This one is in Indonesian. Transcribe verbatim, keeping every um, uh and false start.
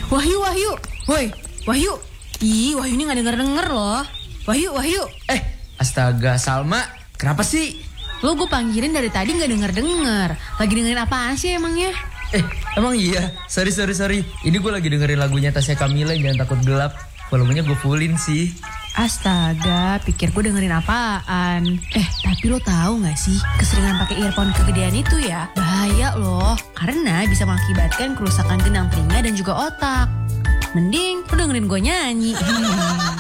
Wahyu, Wahyu. Woi, Wahyu. Ih, Wahyu ini gak denger-denger loh. Wahyu, Wahyu. Eh, astaga, Salma. Kenapa sih? Lo gue panggilin dari tadi gak denger-denger. Lagi dengerin apaan sih emangnya? Eh, emang iya? Sorry, sorry, sorry. Ini gue lagi dengerin lagunya Tasya Kamila, Jangan Takut Gelap. Volumenya gue fullin sih. Astaga, pikir gue dengerin apaan. Eh, tapi lo tahu gak sih, keseringan pakai earphone kegedean itu ya bahaya loh. Karena bisa mengakibatkan kerusakan genang telinga dan juga otak. Mending lo dengerin gue nyanyi.